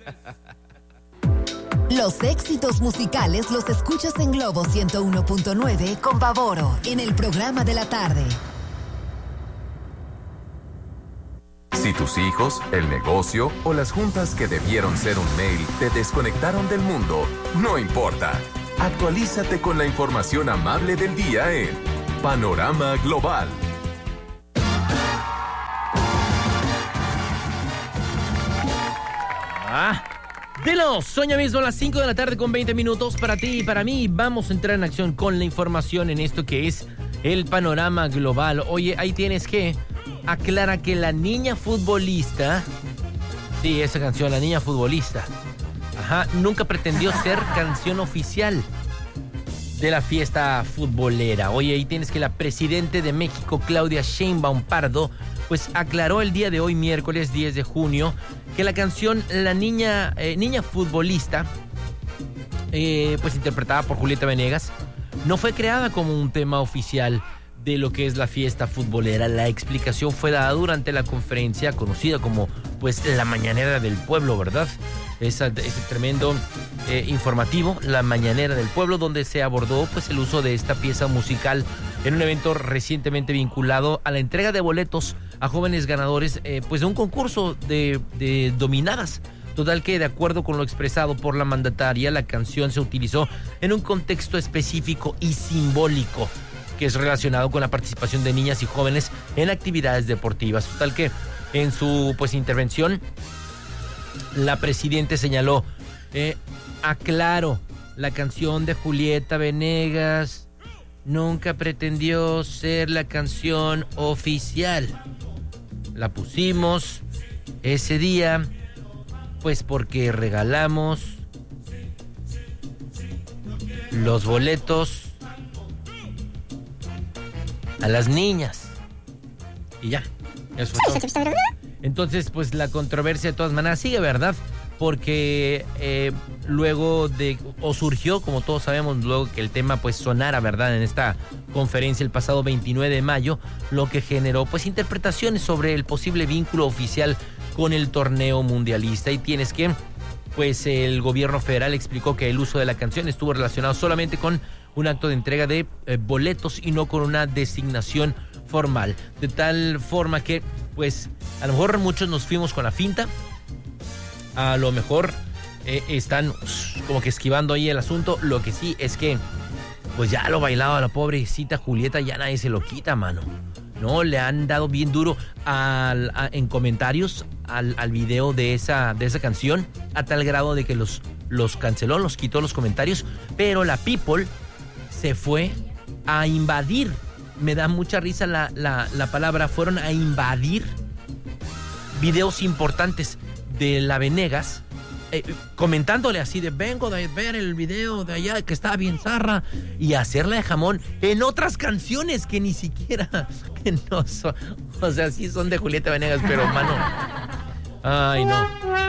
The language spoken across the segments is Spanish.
Los éxitos musicales los escuchas en Globo 101.9 con Pavoro en el programa de la tarde. Si tus hijos, el negocio o las juntas que debieron ser un mail te desconectaron del mundo, no importa. Actualízate con la información amable del día en Panorama Global. Soña mismo a las 5 de la tarde con 20 minutos para ti y para mí. Vamos a entrar en acción con la información en esto que es el Panorama Global. Oye, ahí tienes que aclara que la niña futbolista, sí, esa canción, la niña futbolista, nunca pretendió ser canción oficial de la fiesta futbolera. Oye, ahí tienes que la presidente de México, Claudia Sheinbaum Pardo, pues aclaró el día de hoy, miércoles 10 de junio, que la canción La Niña Futbolista, pues interpretada por Julieta Venegas, no fue creada como un tema oficial de lo que es la fiesta futbolera. La explicación fue dada durante la conferencia conocida como pues la Mañanera del Pueblo, ¿verdad? Ese tremendo informativo, la Mañanera del Pueblo, donde se abordó pues el uso de esta pieza musical en un evento recientemente vinculado a la entrega de boletos a jóvenes ganadores pues de un concurso de dominadas. Total que, de acuerdo con lo expresado por la mandataria, la canción se utilizó en un contexto específico y simbólico que es relacionado con la participación de niñas y jóvenes en actividades deportivas. Total que en su pues intervención la presidenta señaló, aclaro, la canción de Julieta Venegas nunca pretendió ser la canción oficial. La pusimos ese día pues porque regalamos los boletos a las niñas. Y ya, eso fue todo. Entonces, pues la controversia de todas maneras sigue, ¿verdad? Porque luego surgió, como todos sabemos, luego que el tema pues sonara, ¿verdad? En esta conferencia el pasado 29 de mayo, lo que generó pues interpretaciones sobre el posible vínculo oficial con el torneo mundialista. Y tienes que, pues el gobierno federal explicó que el uso de la canción estuvo relacionado solamente con un acto de entrega de boletos y no con una designación formal. De tal forma que, pues, a lo mejor muchos nos fuimos con la finta, a lo mejor están como que esquivando ahí el asunto. Lo que sí es que, pues ya lo bailado a la pobrecita Julieta, ya nadie se lo quita, mano. No, le han dado bien duro en comentarios al video de esa canción, a tal grado de que los canceló, los quitó los comentarios, pero la people se fue a invadir. Me da mucha risa la palabra, fueron a invadir videos importantes de la Venegas, comentándole así de vengo de ver el video de allá que está bien zarra, y hacerle de jamón en otras canciones que ni siquiera que no son, o sea, sí son de Julieta Venegas, pero mano, ay no,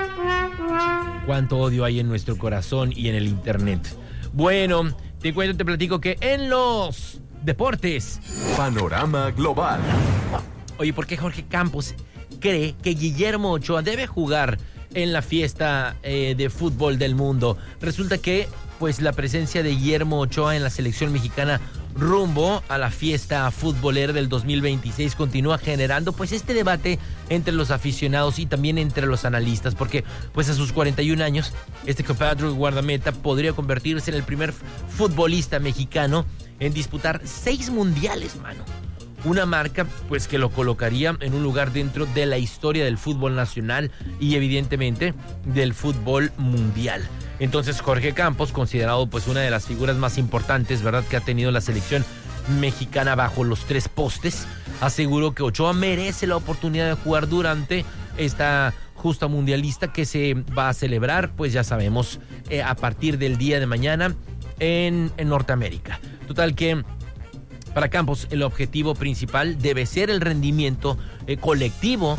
cuánto odio hay en nuestro corazón y en el internet. Bueno, te cuento, te platico que en los deportes, Panorama Global. Oye, ¿por qué Jorge Campos cree que Guillermo Ochoa debe jugar en la fiesta de fútbol del mundo? Resulta que pues la presencia de Guillermo Ochoa en la selección mexicana rumbo a la fiesta futbolera del 2026 continúa generando pues este debate entre los aficionados y también entre los analistas, porque pues a sus 41 años este compadre guardameta podría convertirse en el primer futbolista mexicano en disputar 6 mundiales, mano. Una marca pues que lo colocaría en un lugar dentro de la historia del fútbol nacional y evidentemente del fútbol mundial. Entonces Jorge Campos, considerado pues una de las figuras más importantes, ¿verdad?, que ha tenido la selección mexicana bajo los 3 postes, aseguró que Ochoa merece la oportunidad de jugar durante esta justa mundialista que se va a celebrar, pues ya sabemos, a partir del día de mañana en Norteamérica. Total que para Campos el objetivo principal debe ser el rendimiento colectivo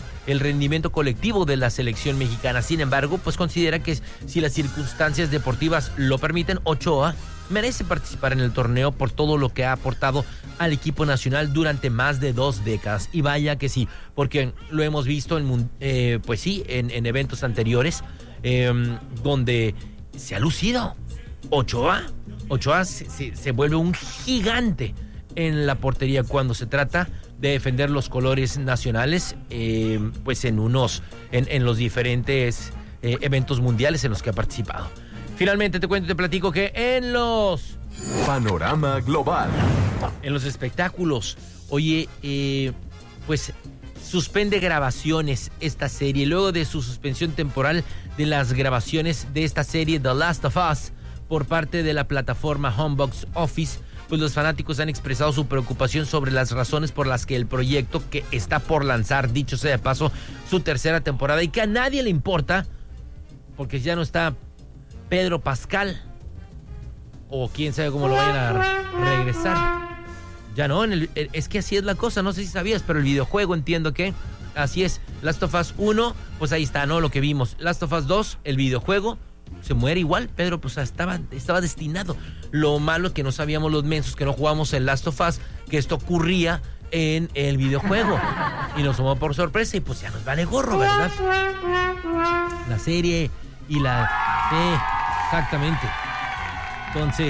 de la selección mexicana. Sin embargo, pues considera que si las circunstancias deportivas lo permiten, Ochoa merece participar en el torneo por todo lo que ha aportado al equipo nacional durante más de 2 décadas. Y vaya que sí, porque lo hemos visto en eventos anteriores. donde se ha lucido. Ochoa se vuelve un gigante en la portería cuando se trata de defender los colores nacionales, pues en los diferentes eventos mundiales en los que ha participado. Finalmente te cuento y te platico que en los Panorama Global, en los espectáculos, oye, pues suspende grabaciones esta serie. Luego de su suspensión temporal de las grabaciones de esta serie The Last of Us por parte de la plataforma Homebox Office, pues los fanáticos han expresado su preocupación sobre las razones por las que el proyecto, que está por lanzar, dicho sea de paso, su tercera temporada, y que a nadie le importa, porque ya no está Pedro Pascal, o quién sabe cómo lo vayan a regresar. Ya no, es que así es la cosa, no sé si sabías, pero el videojuego entiendo que así es. Last of Us 1, pues ahí está, ¿no? Lo que vimos. Last of Us 2, el videojuego, se muere igual. Pedro, pues estaba destinado. Lo malo es que no sabíamos los mensos que no jugamos el Last of Us, que esto ocurría en el videojuego. Y nos tomó por sorpresa y pues ya nos vale gorro, ¿verdad? La serie y sí, exactamente. Entonces,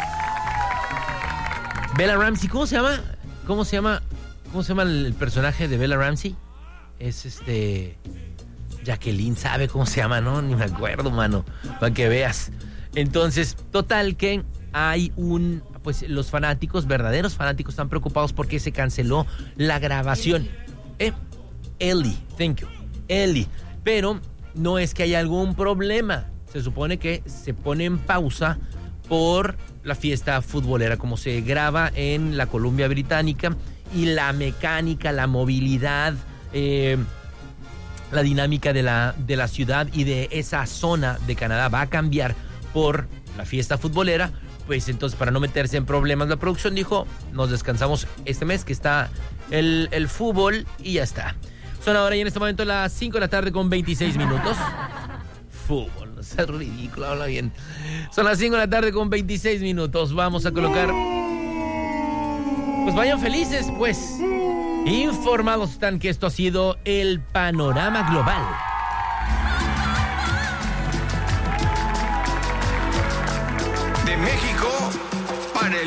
Bella Ramsey, ¿cómo se llama el personaje de Bella Ramsey? Es Jacqueline, ¿sabe cómo se llama? No, ni me acuerdo, mano, para que veas. Entonces, total que pues los fanáticos, verdaderos fanáticos, están preocupados porque se canceló la grabación. Ellie, thank you, Ellie. Pero no es que haya algún problema. Se supone que se pone en pausa por la fiesta futbolera, como se graba en la Columbia Británica, y la mecánica, la movilidad, la dinámica de la ciudad y de esa zona de Canadá va a cambiar por la fiesta futbolera. Pues entonces, para no meterse en problemas, la producción dijo, nos descansamos este mes que está el fútbol y ya está. Son ahora y en este momento las 5 de la tarde con 26 minutos. Fútbol, no sea ridículo, habla bien. Son las 5 de la tarde con 26 minutos. Vamos a colocar... Pues vayan felices, pues. Informados están que esto ha sido el Panorama Global. De México